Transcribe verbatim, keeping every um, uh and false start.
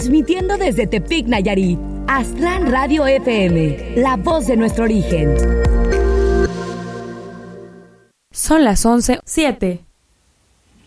Transmitiendo desde Tepic, Nayarit. Astran Radio F M, la voz de nuestro origen. Son las once, siete.